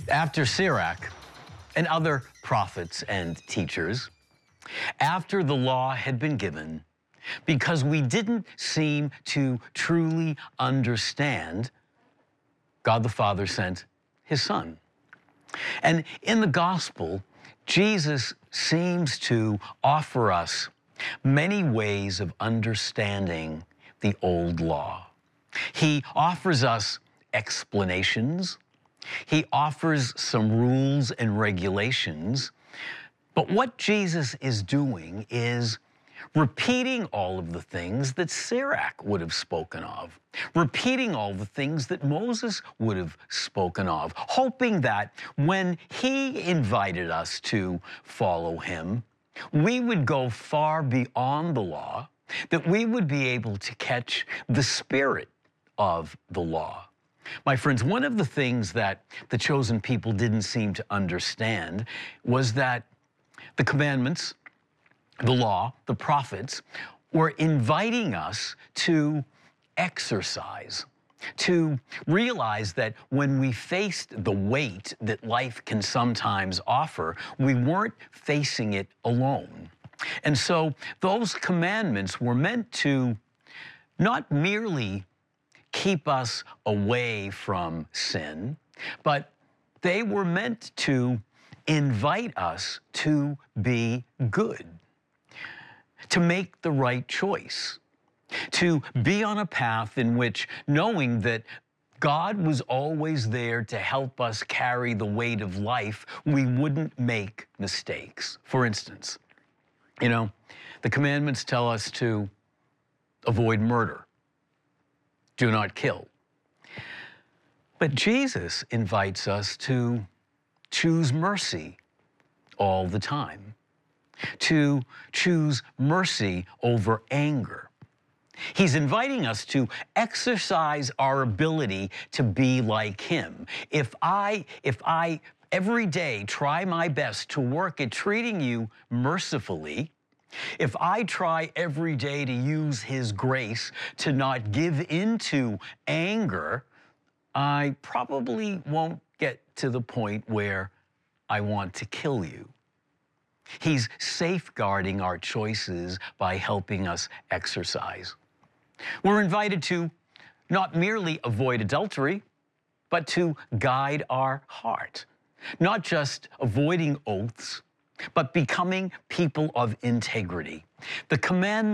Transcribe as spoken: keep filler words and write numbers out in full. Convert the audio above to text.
After Sirach and other prophets and teachers, after the law had been given, because we didn't seem to truly understand, God the Father sent his Son. And in the gospel, Jesus seems to offer us many ways of understanding the old law. He offers us explanations. He offers some rules and regulations. But what Jesus is doing is repeating all of the things that Sirach would have spoken of, repeating all the things that Moses would have spoken of, hoping that when he invited us to follow him, we would go far beyond the law, that we would be able to catch the spirit of the law. My friends, one of the things that the chosen people didn't seem to understand was that the commandments, the law, the prophets, were inviting us to exercise, to realize that when we faced the weight that life can sometimes offer, we weren't facing it alone. And so those commandments were meant to not merely keep us away from sin, but they were meant to invite us to be good, to make the right choice, to be on a path in which, knowing that God was always there to help us carry the weight of life, we wouldn't make mistakes. For instance, you know, the commandments tell us to avoid murder, do not kill. But Jesus invites us to choose mercy all the time, to choose mercy over anger. He's inviting us to exercise our ability to be like him. If I, if I every day try my best to work at treating you mercifully, if I try every day to use his grace to not give into anger, I probably won't get to the point where I want to kill you. He's safeguarding our choices by helping us exercise. We're invited to not merely avoid adultery, but to guide our heart. Not just avoiding oaths, but becoming people of integrity. The command